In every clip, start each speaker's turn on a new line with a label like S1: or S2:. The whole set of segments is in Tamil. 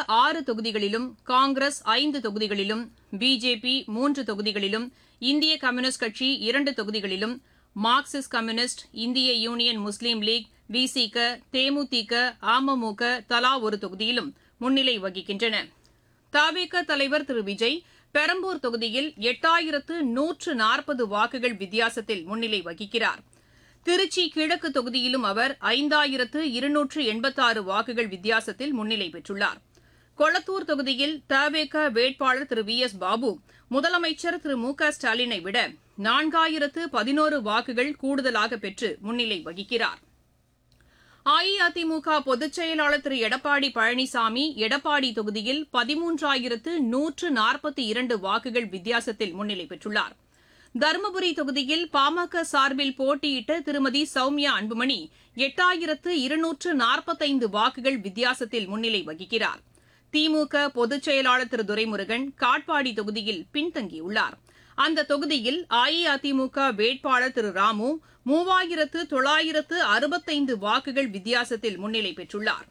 S1: 6 தொகுதிகளிலும், காங்கிரஸ் 5 தொகுதிகளிலும், பிஜேபி 3 தொகுதிகளிலும், இந்திய கம்யூனிஸ்ட் கட்சி 2 தொகுதிகளிலும், மார்க்சிஸ்ட் கம்யூனிஸ்ட், இந்திய யூனியன் முஸ்லீம் லீக், விசிக, தேமுதிக, அமமுக தலா ஒரு தொகுதியிலும் முன்னிலை வகிக்கின்றன. தவிக தலைவர் திரு விஜய் பெரம்பூர் தொகுதியில் 8140 வாக்குகள் வித்தியாசத்தில் முன்னிலை வகிக்கிறார். திருச்சி கிழக்கு தொகுதியிலும் அவர் 5286 வாக்குகள் வித்தியாசத்தில் முன்னிலை பெற்றுள்ளார். கொளத்தூர் தொகுதியில் தவிக வேட்பாளர் திரு வி எஸ் பாபு முதலமைச்சர் திரு மு க ஸ்டாலினை விட 4011 வாக்குகள் கூடுதலாக பெற்று முன்னிலை வகிக்கிறார். அஇஅதிமுக பொதுச் செயலாளர் திரு எடப்பாடி பழனிசாமி எடப்பாடி தொகுதியில் 13142 வாக்குகள் வித்தியாசத்தில் முன்னிலை பெற்றுள்ளார். தருமபுரி தொகுதியில் பாமக சார்பில் போட்டியிட்ட திருமதி சௌமியா அன்புமணி 8245 வாக்குகள் வித்தியாசத்தில் முன்னிலை வகிக்கிறார். திமுக பொதுச் செயலாளர் திரு துரைமுருகன் காட்பாடி தொகுதியில் பின்தங்கியுள்ளார். அந்த தொகுதியில் அஇஅதிமுக வேட்பாளர் திரு ராமு 3965 வாக்குகள் வித்தியாசத்தில் முன்னிலை பெற்றுள்ளார்.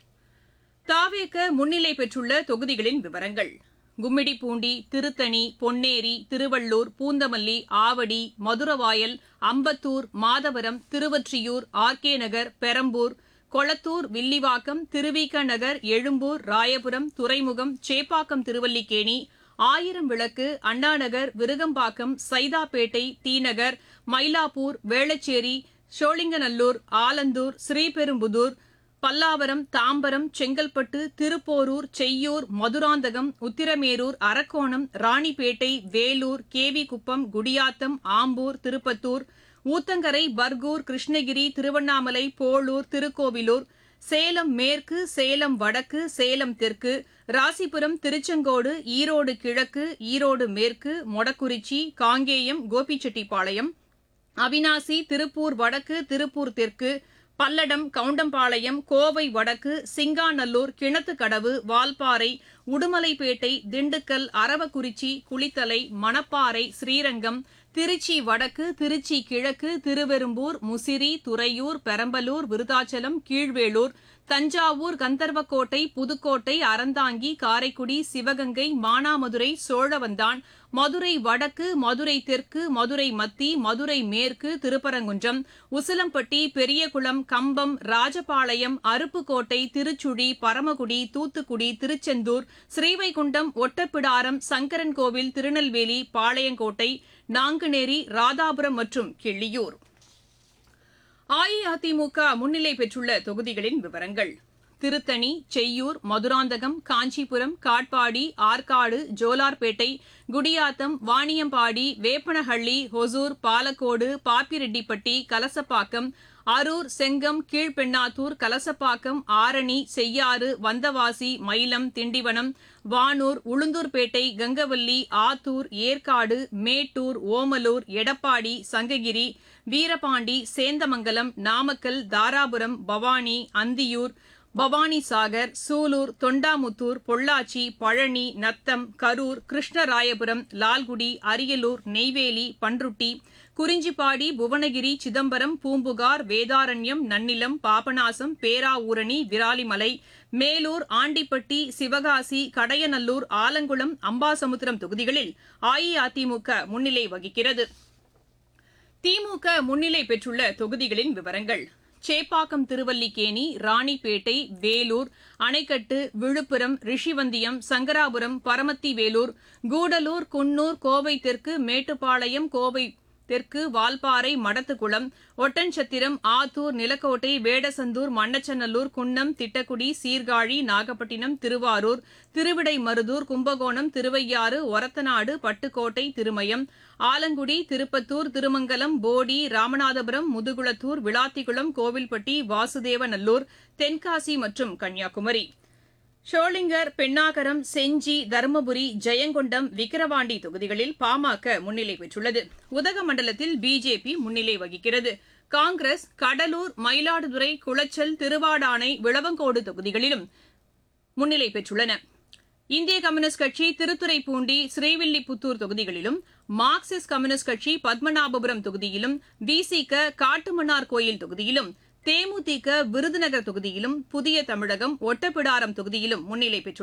S1: தவிக முன்னிலை பெற்றுள்ள தொகுதிகளின் விவரங்கள்: கும்மிடிப்பூண்டி, திருத்தணி, பொன்னேரி, திருவள்ளூர், பூந்தமல்லி, ஆவடி, மதுரவாயல், அம்பத்தூர், மாதவரம், திருவொற்றியூர், ஆர்கே நகர், பெரம்பூர், கொளத்தூர், வில்லிவாக்கம், திருவிக நகர், எழும்பூர், ராயபுரம், துறைமுகம், சேப்பாக்கம், திருவல்லிக்கேணி, ஆயிரம் விளக்கு, அண்ணாநகர், விருகம்பாக்கம், சைதாப்பேட்டை, தீநகர், மயிலாப்பூர், வேளச்சேரி, சோழிங்கநல்லூர், ஆலந்தூர், ஸ்ரீபெரும்புதூர், பல்லாவரம், தாம்பரம், செங்கல்பட்டு, திருப்போரூர், செய்யூர், மதுராந்தகம், உத்திரமேரூர், அரக்கோணம், ராணிப்பேட்டை, வேலூர், கேவிக்குப்பம், குடியாத்தம், ஆம்பூர், திருப்பத்தூர், ஊத்தங்கரை, பர்கூர், கிருஷ்ணகிரி, திருவண்ணாமலை, போளூர், திருக்கோவிலூர், சேலம் மேற்கு, சேலம் வடக்கு, சேலம் தெற்கு, ராசிபுரம், திருச்செங்கோடு, ஈரோடு கிழக்கு, ஈரோடு மேற்கு, மொடக்குறிச்சி, காங்கேயம், கோபிச்செட்டிப்பாளையம், அவினாசி, திருப்பூர் வடக்கு, திருப்பூர் தெற்கு, பல்லடம், கவுண்டம்பாளையம், கோவை வடக்கு, சிங்காநல்லூர், கிணத்துக்கடவு, வால்பாறை, உடுமலைப்பேட்டை, திண்டுக்கல், அரவக்குறிச்சி, குளித்தலை, மணப்பாறை, ஸ்ரீரங்கம், திருச்சி வடக்கு, திருச்சி கிழக்கு, திருவெரும்பூர், முசிறி, துறையூர், பெரம்பலூர், விருதாச்சலம், கீழ்வேளூர், தஞ்சாவூர், கந்தர்வக்கோட்டை, புதுக்கோட்டை, அறந்தாங்கி, காரைக்குடி, சிவகங்கை, மானாமதுரை, சோழவந்தான், மதுரை வடக்கு, மதுரை தெற்கு, மதுரை மத்தி, மதுரை மேற்கு, திருப்பரங்குன்றம், உசிலம்பட்டி, பெரியகுளம், கம்பம், ராஜபாளையம், அருப்புக்கோட்டை, திருச்சுழி, பரமக்குடி, தூத்துக்குடி, திருச்செந்தூர், ஸ்ரீவைகுண்டம், ஒட்டப்பிடாரம், சங்கரன்கோவில், திருநெல்வேலி, பாளையங்கோட்டை, நாங்குநேரி, ராதாபுரம் மற்றும் கிள்ளியூர். அஇஅதிமுக முன்னிலை பெற்றுள்ள தொகுதிகளின் விவரங்கள்: திருத்தணி, செய்யூர், மதுராந்தகம், காஞ்சிபுரம், காட்பாடி, ஆற்காடு, ஜோலார்பேட்டை, குடியாத்தம், வாணியம்பாடி, வேப்பனஹள்ளி, ஹொசூர், பாலக்கோடு, பாப்பிரெட்டிப்பட்டி, கலசப்பாக்கம், அரூர், செங்கம், கீழ்பெண்ணாத்தூர், கலசப்பாக்கம், ஆரணி, செய்யாறு, வந்தவாசி, மயிலம், திண்டிவனம், வானூர், உளுந்தூர்பேட்டை, கங்கவல்லி, ஆத்தூர், ஏற்காடு, மேட்டூர், ஓமலூர், எடப்பாடி, சங்ககிரி, வீரபாண்டி, சேந்தமங்கலம், நாமக்கல், தாராபுரம், பவானி, அந்தியூர், பவானிசாகர், சூலூர், தொண்டாமுத்தூர், பொள்ளாச்சி, பழனி, நத்தம், கரூர், கிருஷ்ணராயபுரம், லால்குடி, அரியலூர், நெய்வேலி, பன்ருட்டி, குறிஞ்சிப்பாடி, புவனகிரி, சிதம்பரம், பூம்புகார், வேதாரண்யம், நன்னிலம், பாபநாசம், பேராவூரணி, விராலிமலை, மேலூர், ஆண்டிப்பட்டி, சிவகாசி, கடையநல்லூர், ஆலங்குளம், அம்பாசமுத்திரம் தொகுதிகளில் அஇஅதிமுக முன்னிலை வகிக்கிறது. திமுக முன்னிலை பெற்றுள்ள தொகுதிகளின் விவரங்கள்: சேப்பாக்கம், திருவல்லிக்கேணி, ராணிப்பேட்டை, வேலூர், அணைக்கட்டு, விழுப்புரம், ரிஷிவந்தியம், சங்கராபுரம், பரமத்தி வேலூர், கூடலூர், குன்னூர், கோவை தெற்கு, மேட்டுப்பாளையம், கோவை தெற்கு, வால்பாறை, மடத்துக்குளம், ஒட்டன்சத்திரம், ஆத்தூர், நிலக்கோட்டை, வேடசந்தூர், மண்ணச்சநல்லூர், குன்னம், திட்டக்குடி, சீர்காழி, நாகப்பட்டினம், திருவாரூர், திருவிடைமருதூர், கும்பகோணம், திருவையாறு, ஒரத்தநாடு, பட்டுக்கோட்டை, திருமயம், ஆலங்குடி, திருப்பத்தூர், திருமங்கலம், போடி, ராமநாதபுரம், முதுகுளத்தூர், விளாத்திக்குளம், கோவில்பட்டி, வாசுதேவநல்லூர், தென்காசி மற்றும் கன்னியாகுமரி. ஷோளிங்கர், பெண்ணாகரம், செஞ்சி, தருமபுரி, ஜெயங்கொண்டம், விக்கிரவாண்டி தொகுதிகளில் பாமக முன்னிலை பெற்றுள்ளது. உதகமண்டலத்தில் பிஜேபி முன்னிலை வகிக்கிறது. காங்கிரஸ் கடலூர், மயிலாடுதுறை, குளச்சல், திருவாடானை, விளவங்கோடு தொகுதிகளிலும் முன்னிலை பெற்றுள்ளன. இந்திய கம்யூனிஸ்ட் கட்சி திருத்துறைப்பூண்டி, ஸ்ரீவில்லிபுத்தூர் தொகுதிகளிலும், மார்க்சிஸ்ட் கம்யூனிஸ்ட் கட்சி பத்மநாபபுரம் தொகுதியிலும், விசிக காட்டுமன்னார் கோயில் தொகுதியிலும், தேமுதிக விருதுநகர் தொகுதியிலும், புதிய தமிழகம் ஒட்டப்பிடாரம் தொகுதியிலும் முன்னிலை பெற்றுள்ளன.